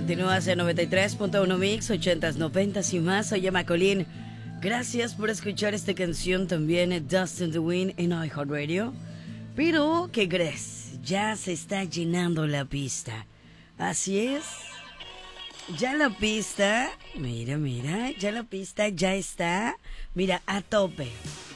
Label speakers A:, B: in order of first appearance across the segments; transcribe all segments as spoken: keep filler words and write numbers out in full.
A: Continúas en noventa y tres punto uno Mix, ochentas, noventas y más. Soy Emma Colín. Gracias por escuchar esta canción también, Dust in the Wind, en iHeartRadio. Pero, ¿qué crees? Ya se está llenando la pista. Así es. Ya la pista, mira, mira, ya la pista ya está, mira, a tope.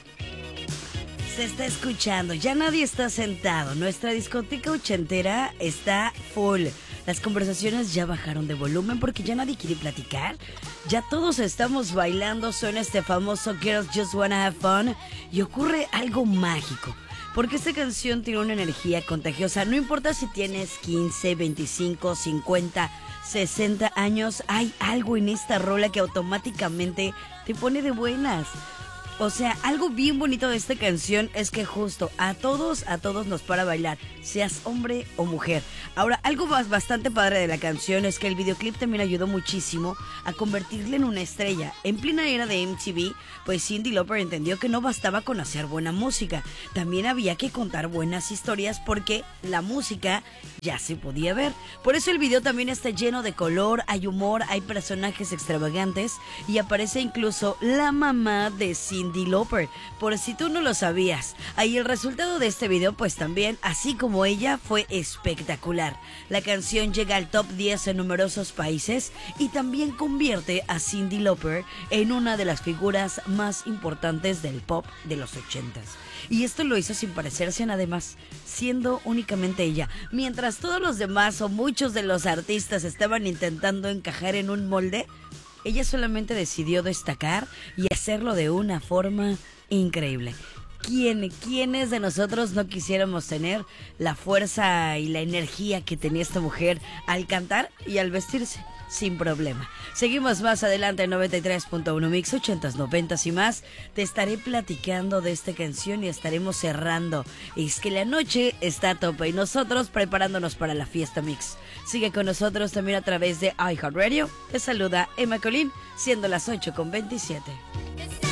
A: Se está escuchando, ya nadie está sentado. Nuestra discoteca ochentera está full. Las conversaciones ya bajaron de volumen porque ya nadie quiere platicar. Ya todos estamos bailando, suena este famoso Girls Just Wanna Have Fun y ocurre algo mágico. Porque esta canción tiene una energía contagiosa. No importa si tienes quince, veinticinco, cincuenta, sesenta años, hay algo en esta rola que automáticamente te pone de buenas. O sea, algo bien bonito de esta canción es que justo a todos, a todos nos para bailar, seas hombre o mujer. Ahora, algo más bastante padre de la canción es que el videoclip también ayudó muchísimo a convertirla en una estrella. En plena era de M T V, pues Cyndi Lauper entendió que no bastaba con hacer buena música, también había que contar buenas historias porque la música ya se podía ver. Por eso el video también está lleno de color, hay humor, hay personajes extravagantes y aparece incluso la mamá de Cyndi Lauper, por si tú no lo sabías. Ahí el resultado de este video pues también, así como ella, fue espectacular. La canción llega al top diez en numerosos países y también convierte a Cyndi Lauper en una de las figuras más importantes del pop de los ochentas. Y esto lo hizo sin parecerse a nada más, siendo únicamente ella. Mientras todos los demás o muchos de los artistas estaban intentando encajar en un molde, ella solamente decidió destacar y hacerlo de una forma increíble. ¿Quién, ¿Quiénes de nosotros no quisiéramos tener la fuerza y la energía que tenía esta mujer al cantar y al vestirse? Sin problema. Seguimos más adelante en noventa y tres punto uno Mix, ochentas, noventas y más. Te estaré platicando de esta canción y estaremos cerrando. Y es que la noche está a tope y nosotros preparándonos para la fiesta Mix. Sigue con nosotros también a través de iHeartRadio. Te saluda Emma Colín, siendo las ocho con veintisiete.